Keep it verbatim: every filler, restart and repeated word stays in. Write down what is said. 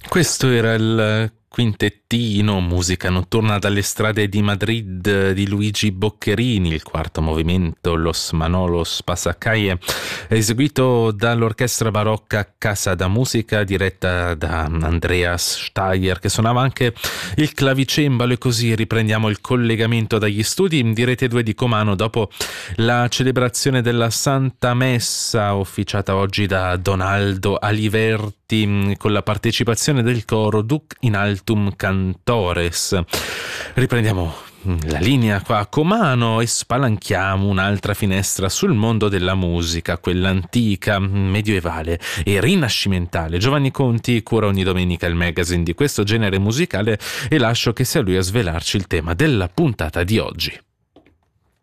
Questo era il quintettino, musica notturna dalle strade di Madrid di Luigi Boccherini, il quarto movimento Los Manolos Pasacalle, eseguito dall'orchestra barocca Casa da Musica diretta da Andreas Steyer, che suonava anche il clavicembalo. E così riprendiamo il collegamento dagli studi di Rete due di Comano dopo la celebrazione della Santa Messa officiata oggi da Donaldo Aliverti con la partecipazione del coro Duc in Altum Cantores. Riprendiamo la linea qua a Comano e spalanchiamo un'altra finestra sul mondo della musica, quella antica, medievale e rinascimentale. Giovanni Conti cura ogni domenica il magazine di questo genere musicale e lascio che sia lui a svelarci il tema della puntata di oggi.